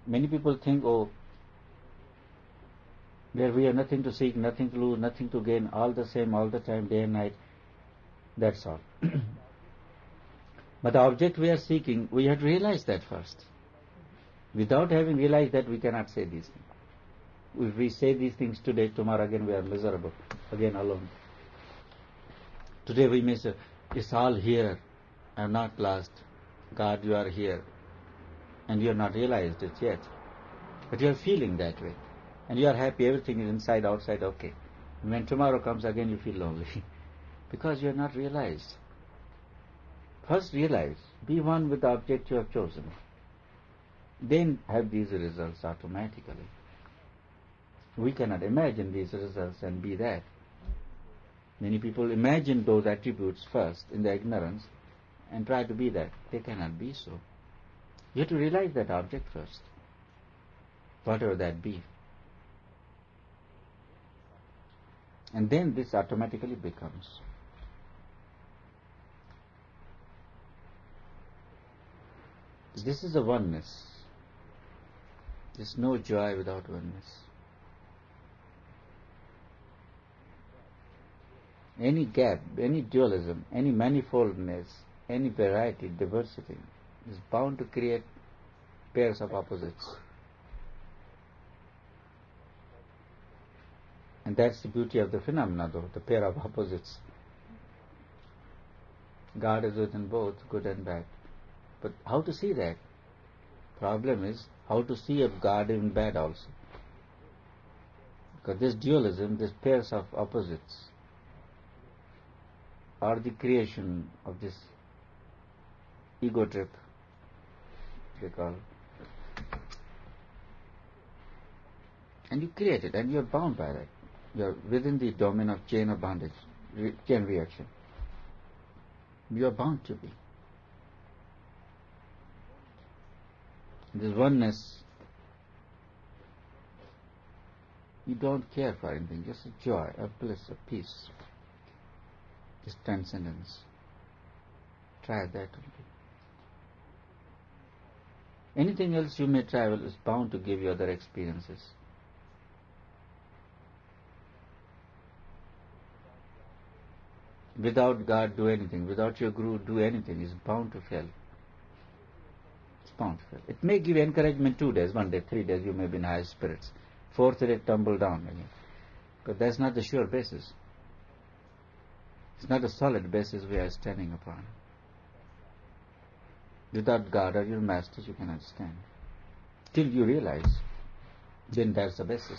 Many people think, oh, where we have nothing to seek, nothing to lose, nothing to gain, all the same, all the time, day and night, that's all. But the object we are seeking, we have to realize that first. Without having realized that, we cannot say these things. If we say these things today, tomorrow again we are miserable, again alone. Today we may say, it's all here, I am not lost. God, you are here. And you have not realized it yet. But you are feeling that way. And you are happy, everything is inside, outside, okay. And when tomorrow comes again, you feel lonely. Because you have not realized. First realize, be one with the object you have chosen. Then have these results automatically. We cannot imagine these results and be that. Many people imagine those attributes first in their ignorance and try to be that. They cannot be so. You have to realize that object first, whatever that be. And then this automatically becomes. This is a oneness. There is no joy without oneness. Any gap, any dualism, any manifoldness, any variety, diversity is bound to create pairs of opposites. And that's the beauty of the phenomena, though, the pair of opposites. God is within both, good and bad. But how to see that? Problem is how to see of God in bad also. Because this dualism, these pairs of opposites, are the creation of this ego trip, they call. And you create it, and you are bound by that. You are within the domain of chain of bondage, chain reaction. You are bound to be. This oneness, you don't care for anything, just a joy, a bliss, a peace, this transcendence. Try that only. Anything else you may travel is bound to give you other experiences. Without God, do anything. Without your Guru, do anything. It's bound to fail. It's bound to fail. It may give encouragement 2 days, 1 day, 3 days, you may be in high spirits. 4th day, tumble down again. But that's not the sure basis. It's not a solid basis we are standing upon. Without God or your masters, you cannot stand. Till you realize, then that's the basis.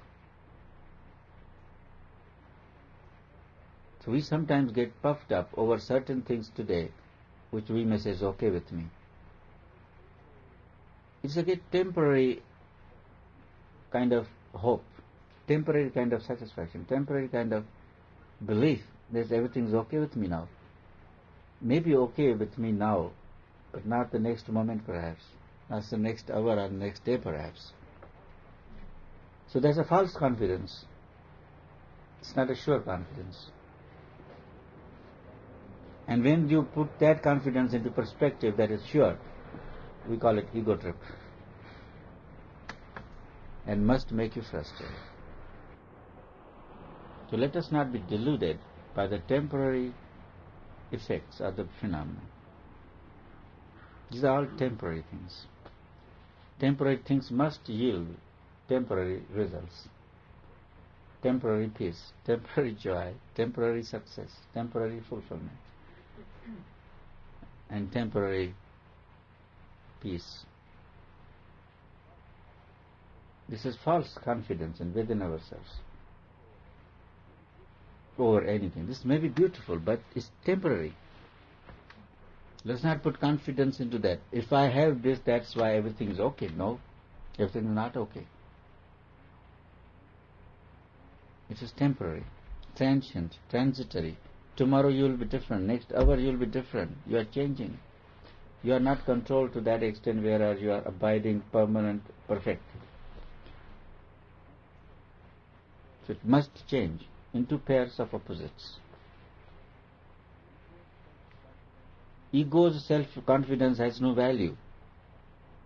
So we sometimes get puffed up over certain things today, which we may say is okay with me. It's a temporary kind of hope, temporary kind of satisfaction, temporary kind of belief that everything's okay with me now. Maybe okay with me now, but not the next moment perhaps, not the next hour or the next day perhaps. So there's a false confidence. It's not a sure confidence. And when you put that confidence into perspective that is sure, we call it ego trip, and must make you frustrated. So let us not be deluded by the temporary effects of the phenomenon. These are all temporary things. Temporary things must yield temporary results, temporary peace, temporary joy, temporary success, temporary fulfillment, and temporary peace. This is false confidence within ourselves over anything. This may be beautiful, but it's temporary. Let's not put confidence into that. If I have this, that's why everything is okay. No, everything is not okay. It is temporary, transient, transitory. Tomorrow you will be different. Next hour you will be different. You are changing. You are not controlled to that extent whereas you are abiding, permanent, perfect. So it must change into pairs of opposites. Ego's self-confidence has no value.